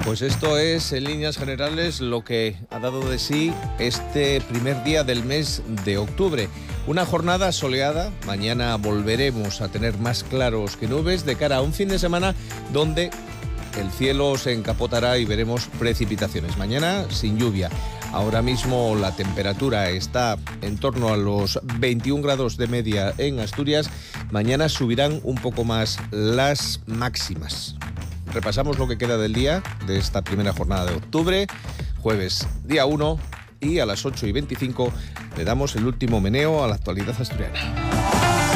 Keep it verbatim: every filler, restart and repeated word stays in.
Pues esto es, en líneas generales, lo que ha dado de sí este primer día del mes de octubre. Una jornada soleada, mañana volveremos a tener más claros que nubes de cara a un fin de semana donde el cielo se encapotará y veremos precipitaciones. Mañana sin lluvia. Ahora mismo la temperatura está en torno a los veintiún grados de media en Asturias. Mañana subirán un poco más las máximas. Repasamos lo que queda del día de esta primera jornada de octubre, jueves día uno, y a las ocho y veinticinco le damos el último meneo a la actualidad asturiana.